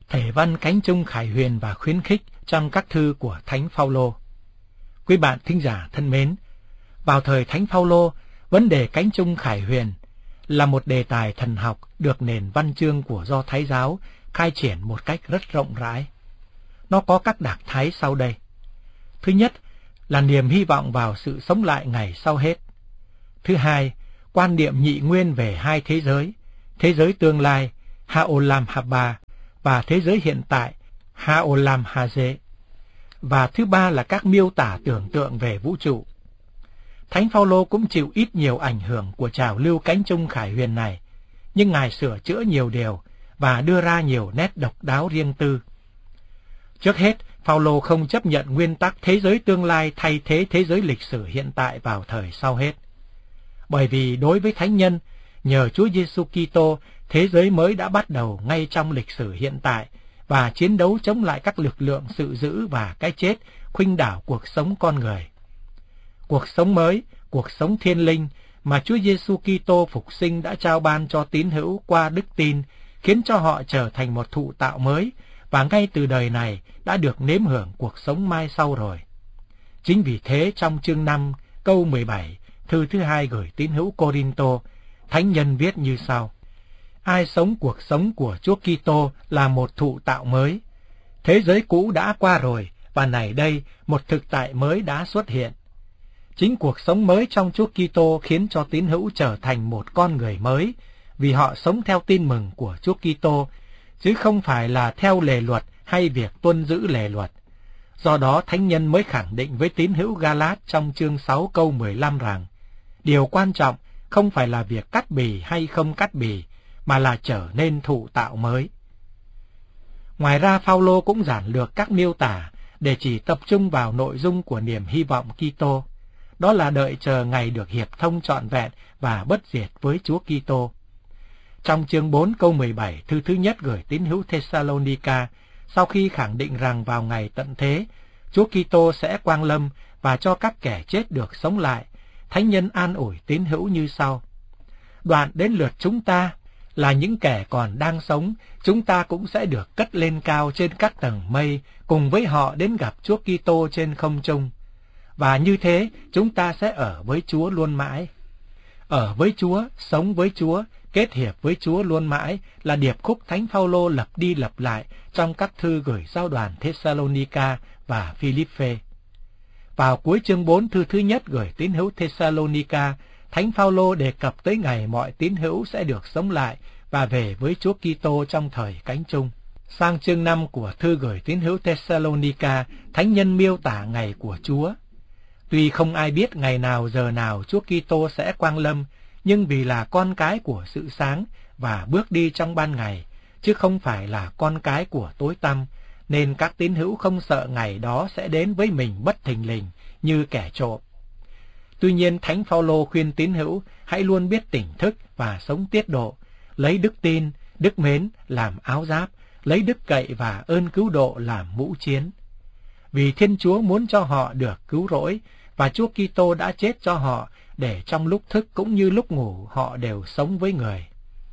thể văn cánh chung khải huyền và khuyến khích trong các thư của Thánh Phaolô. Quý bạn thính giả thân mến, vào thời Thánh Phaolô, vấn đề cánh chung khải huyền là một đề tài thần học được nền văn chương của Do Thái giáo khai triển một cách rất rộng rãi. Nó có các đặc thái sau đây. Thứ nhất là niềm hy vọng vào sự sống lại ngày sau hết. Thứ hai, quan niệm nhị nguyên về hai thế giới tương lai, Haolam Haba, và thế giới hiện tại, Haolam Haze. Và thứ ba là các miêu tả tưởng tượng về vũ trụ. Thánh Phaolô cũng chịu ít nhiều ảnh hưởng của trào lưu cánh chung khải huyền này, nhưng Ngài sửa chữa nhiều điều và đưa ra nhiều nét độc đáo riêng tư. Trước hết, Phaolô không chấp nhận nguyên tắc thế giới tương lai thay thế thế giới lịch sử hiện tại vào thời sau hết. Bởi vì đối với thánh nhân, nhờ Chúa Giêsu Kitô, thế giới mới đã bắt đầu ngay trong lịch sử hiện tại và chiến đấu chống lại các lực lượng sự dữ và cái chết khuynh đảo cuộc sống con người. Cuộc sống mới, cuộc sống thiên linh mà Chúa Giêsu Kitô phục sinh đã trao ban cho tín hữu qua đức tin, khiến cho họ trở thành một thụ tạo mới và ngay từ đời này đã được nếm hưởng cuộc sống mai sau rồi. Chính vì thế trong chương 5 câu 17, thư thứ 2 gửi tín hữu Cô-rin-tô, thánh nhân viết như sau: ai sống cuộc sống của Chúa Kitô là một thụ tạo mới. Thế giới cũ đã qua rồi và này đây một thực tại mới đã xuất hiện. Chính cuộc sống mới trong Chúa Kitô khiến cho tín hữu trở thành một con người mới, vì họ sống theo tin mừng của Chúa Kitô, chứ không phải là theo lề luật hay việc tuân giữ lề luật. Do đó thánh nhân mới khẳng định với tín hữu Ga-lát trong chương 6 câu 15 rằng điều quan trọng không phải là việc cắt bì hay không cắt bì, mà là trở nên thụ tạo mới. Ngoài ra Phaolô cũng giản lược các miêu tả để chỉ tập trung vào nội dung của niềm hy vọng Kitô, đó là đợi chờ ngày được hiệp thông trọn vẹn và bất diệt với Chúa Kitô. Trong chương 4 câu 17, thư thứ nhất gửi tín hữu Thessalonica, sau khi khẳng định rằng vào ngày tận thế, Chúa Kitô sẽ quang lâm và cho các kẻ chết được sống lại, thánh nhân an ủi tín hữu như sau: đoạn đến lượt chúng ta, là những kẻ còn đang sống, chúng ta cũng sẽ được cất lên cao trên các tầng mây, cùng với họ đến gặp Chúa Kitô trên không trung. Và như thế, chúng ta sẽ ở với Chúa luôn mãi. Ở với Chúa, sống với Chúa, kết hiệp với Chúa luôn mãi là điệp khúc Thánh Phaolô lặp đi lặp lại trong các thư gửi giao đoàn Thessalonica và Philippe. Vào cuối chương 4 thư thứ nhất gửi tín hữu Thessalonica, Thánh Phaolô đề cập tới ngày mọi tín hữu sẽ được sống lại và về với Chúa Kitô trong thời cánh chung. Sang chương 5 của thư gửi tín hữu Thessalonica, thánh nhân miêu tả ngày của Chúa. Tuy không ai biết ngày nào giờ nào Chúa Kitô sẽ quang lâm, nhưng vì là con cái của sự sáng và bước đi trong ban ngày, chứ không phải là con cái của tối tăm, nên các tín hữu không sợ ngày đó sẽ đến với mình bất thình lình như kẻ trộm. Tuy nhiên Thánh Phaolô khuyên tín hữu hãy luôn biết tỉnh thức và sống tiết độ, lấy đức tin, đức mến làm áo giáp, lấy đức cậy và ơn cứu độ làm mũ chiến. Vì Thiên Chúa muốn cho họ được cứu rỗi, và Chúa Kitô đã chết cho họ để trong lúc thức cũng như lúc ngủ họ đều sống với người.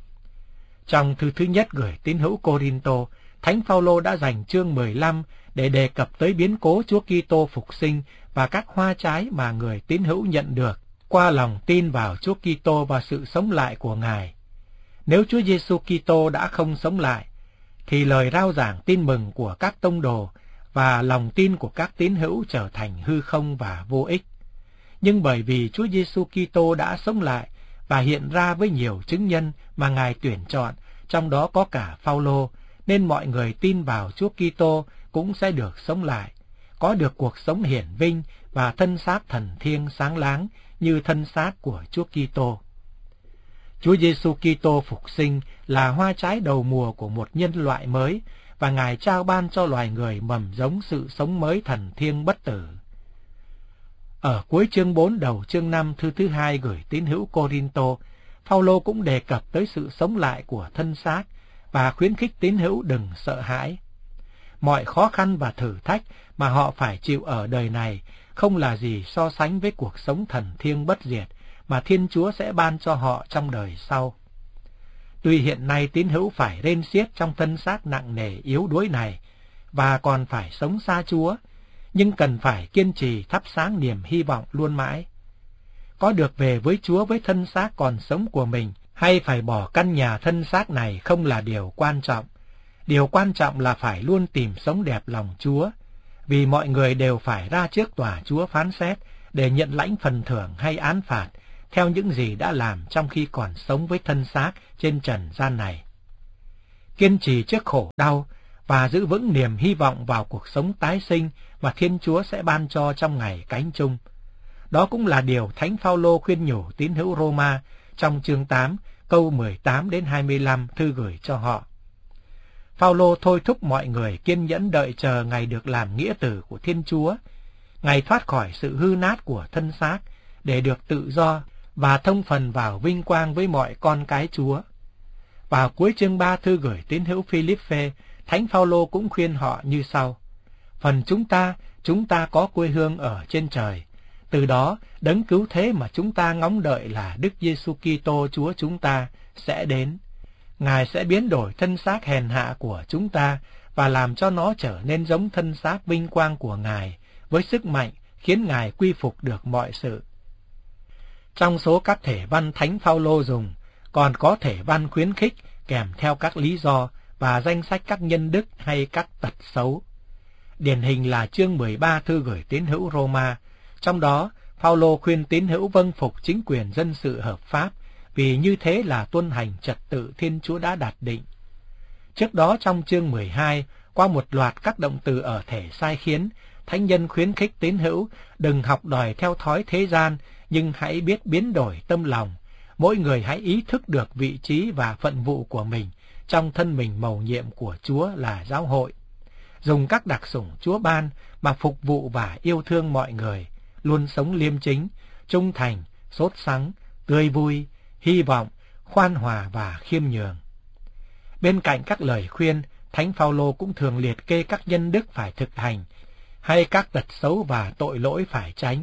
Trong thư thứ nhất gửi tín hữu Cô-rin-tô, Thánh Phaolô đã dành chương 15 để đề cập tới biến cố Chúa Kitô phục sinh và các hoa trái mà người tín hữu nhận được qua lòng tin vào Chúa Kitô và sự sống lại của Ngài. Nếu Chúa Giêsu Kitô đã không sống lại, thì lời rao giảng tin mừng của các tông đồ và lòng tin của các tín hữu trở thành hư không và vô ích. Nhưng bởi vì Chúa Giêsu Kitô đã sống lại và hiện ra với nhiều chứng nhân mà Ngài tuyển chọn, trong đó có cả Phaolô, nên mọi người tin vào Chúa Kitô cũng sẽ được sống lại, có được cuộc sống hiển vinh và thân xác thần thiêng sáng láng như thân xác của Chúa Kitô. Chúa Giêsu Kitô phục sinh là hoa trái đầu mùa của một nhân loại mới, và Ngài trao ban cho loài người mầm giống sự sống mới thần thiêng bất tử. Ở cuối chương 4 đầu chương 5 thư thứ 2 gửi tín hữu Cô-rin-tô, Phaolô cũng đề cập tới sự sống lại của thân xác và khuyến khích tín hữu đừng sợ hãi. Mọi khó khăn và thử thách mà họ phải chịu ở đời này không là gì so sánh với cuộc sống thần thiêng bất diệt mà Thiên Chúa sẽ ban cho họ trong đời sau. Tuy hiện nay tín hữu phải rên xiết trong thân xác nặng nề yếu đuối này, và còn phải sống xa Chúa, nhưng cần phải kiên trì thắp sáng niềm hy vọng luôn mãi. Có được về với Chúa với thân xác còn sống của mình, hay phải bỏ căn nhà thân xác này không là điều quan trọng. Điều quan trọng là phải luôn tìm sống đẹp lòng Chúa, vì mọi người đều phải ra trước tòa Chúa phán xét để nhận lãnh phần thưởng hay án phạt theo những gì đã làm trong khi còn sống với thân xác trên trần gian này. Kiên trì trước khổ đau và giữ vững niềm hy vọng vào cuộc sống tái sinh mà Thiên Chúa sẽ ban cho trong ngày cánh chung. Đó cũng là điều Thánh Phaolô khuyên nhủ tín hữu Roma trong chương 8, câu 18 đến 25 thư gửi cho họ. Phaolô thôi thúc mọi người kiên nhẫn đợi chờ ngày được làm nghĩa tử của Thiên Chúa, ngày thoát khỏi sự hư nát của thân xác để được tự do và thông phần vào vinh quang với mọi con cái Chúa. Vào cuối chương 3 thư gửi tín hữu Philippe, Thánh Phaolô cũng khuyên họ như sau: Phần chúng ta có quê hương ở trên trời. Từ đó, đấng cứu thế mà chúng ta ngóng đợi là Đức Giêsu Kitô Chúa chúng ta sẽ đến. Ngài sẽ biến đổi thân xác hèn hạ của chúng ta và làm cho nó trở nên giống thân xác vinh quang của Ngài, với sức mạnh khiến Ngài quy phục được mọi sự. Trong số các thể văn Thánh Phaolô dùng, còn có thể văn khuyến khích kèm theo các lý do và danh sách các nhân đức hay các tật xấu. Điển hình là chương 13 thư gửi tín hữu Roma. Trong đó, Phaolô khuyên tín hữu vâng phục chính quyền dân sự hợp pháp, vì như thế là tuân hành trật tự Thiên Chúa đã đặt định. Trước đó trong chương 12, qua một loạt các động từ ở thể sai khiến, Thánh nhân khuyến khích tín hữu đừng học đòi theo thói thế gian, nhưng hãy biết biến đổi tâm lòng. Mỗi người hãy ý thức được vị trí và phận vụ của mình trong thân mình mầu nhiệm của Chúa là giáo hội. Dùng các đặc sủng Chúa ban mà phục vụ và yêu thương mọi người, luôn sống liêm chính, trung thành, sốt sắng, tươi vui, hy vọng, khoan hòa và khiêm nhường. Bên cạnh các lời khuyên, Thánh Phaolô cũng thường liệt kê các nhân đức phải thực hành, hay các tật xấu và tội lỗi phải tránh.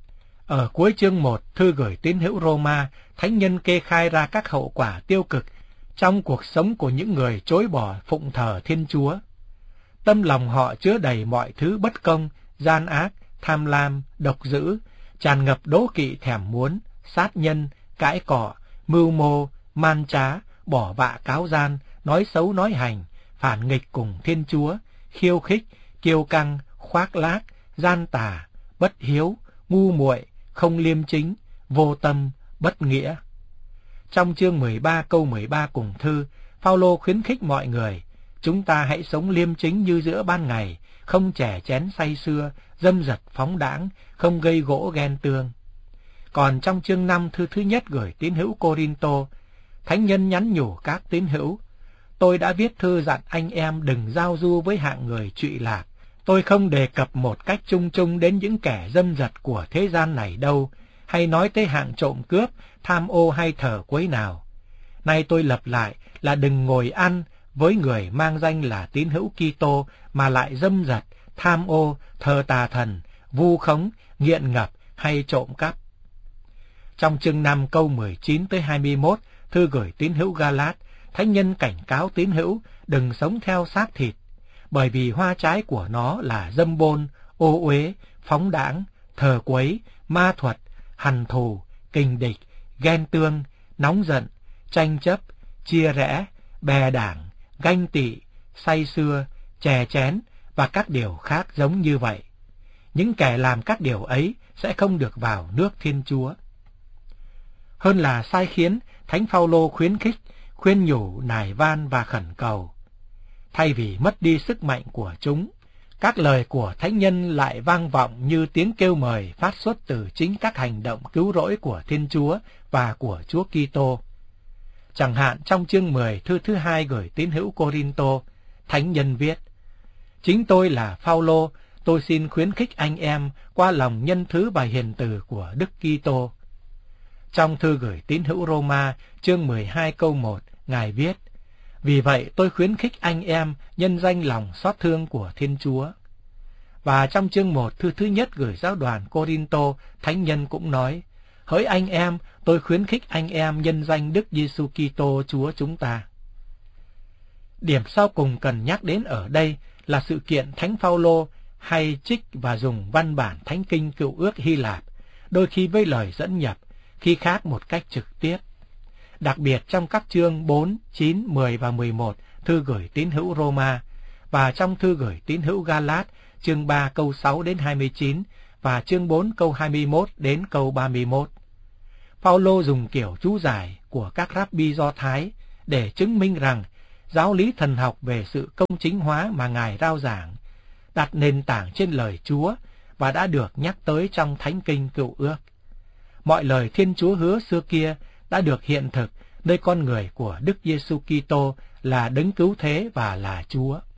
Ở cuối chương 1 thư gửi tín hữu Roma, Thánh nhân kê khai ra các hậu quả tiêu cực trong cuộc sống của những người chối bỏ phụng thờ Thiên Chúa. Tâm lòng họ chứa đầy mọi thứ bất công, gian ác, tham lam, độc dữ, tràn ngập đố kỵ thèm muốn, sát nhân, cãi cọ, mưu mô, man trá, bỏ vạ cáo gian, nói xấu nói hành, phản nghịch cùng Thiên Chúa, khiêu khích, kiêu căng, khoác lác, gian tà, bất hiếu, ngu muội, không liêm chính, vô tâm, bất nghĩa. Trong chương 13 câu 13 cùng thư, Phaolô khuyến khích mọi người: chúng ta hãy sống liêm chính như giữa ban ngày, không chè chén say sưa, dâm dật phóng đãng, không gây gỗ ghen tương. Còn trong chương 5 thư thứ nhất gửi tín hữu Cô-rin-tô, Thánh nhân nhắn nhủ các tín hữu: tôi đã viết thư dặn anh em đừng giao du với hạng người trụy lạc. Tôi không đề cập một cách chung chung đến những kẻ dâm dật của thế gian này đâu, hay nói tới hạng trộm cướp, tham ô hay thờ quấy nào. Nay tôi lập lại là đừng ngồi ăn với người mang danh là tín hữu Kitô mà lại dâm dật, tham ô, thờ tà thần, vu khống, nghiện ngập hay trộm cắp. Trong chương 5 câu 19 tới 21, thư gửi tín hữu Ga-lát, Thánh nhân cảnh cáo tín hữu đừng sống theo xác thịt, bởi vì hoa trái của nó là dâm bôn, ô uế, phóng đãng, thờ quấy, ma thuật, hằn thù, kình địch, ghen tương, nóng giận, tranh chấp, chia rẽ, bè đảng, ganh tị, say sưa, chè chén và các điều khác giống như vậy. Những kẻ làm các điều ấy sẽ không được vào nước Thiên Chúa. Hơn là sai khiến, Thánh Phaolô khuyến khích, khuyên nhủ, nài van và khẩn cầu. Thay vì mất đi sức mạnh của chúng, các lời của Thánh nhân lại vang vọng như tiếng kêu mời phát xuất từ chính các hành động cứu rỗi của Thiên Chúa và của Chúa Kitô. Chẳng hạn trong chương 10 thư thứ 2 gửi tín hữu Cô-rin-tô, Thánh nhân viết: chính tôi là Phaolô, tôi xin khuyến khích anh em qua lòng nhân thứ và hiền từ của Đức Kitô. Trong thư gửi tín hữu Roma, chương 12 câu 1, Ngài viết: vì vậy tôi khuyến khích anh em nhân danh lòng xót thương của Thiên Chúa. Và trong chương 1 thư thứ nhất gửi giáo đoàn Cô-rin-tô, Thánh nhân cũng nói: Hỡi anh em, tôi khuyến khích anh em nhân danh Đức Giêsu Kitô Chúa chúng ta. Điểm sau cùng cần nhắc đến ở đây là sự kiện Thánh Phaolô hay trích và dùng văn bản Thánh Kinh Cựu Ước Hy Lạp, đôi khi với lời dẫn nhập, khi khác một cách trực tiếp. Đặc biệt trong các chương 4, 9, 10 và 11 thư gửi tín hữu Roma, và trong thư gửi tín hữu Galat chương 3 câu 6 đến 29 và chương 4 câu 21 đến câu 31. Phaolô dùng kiểu chú giải của các Rabbi Do Thái để chứng minh rằng giáo lý thần học về sự công chính hóa mà Ngài rao giảng đặt nền tảng trên lời Chúa và đã được nhắc tới trong Thánh Kinh Cựu Ước. Mọi lời Thiên Chúa hứa xưa kia đã được hiện thực nơi con người của Đức Giêsu Kitô là Đấng Cứu Thế và là Chúa.